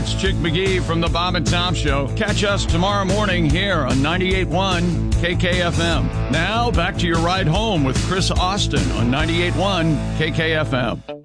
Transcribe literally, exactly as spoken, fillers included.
it's Chick McGee from the Bob and Tom Show. Catch us tomorrow morning here on ninety-eight point one K K F M. Now, back to your ride home with Chris Austin on ninety-eight point one K K F M.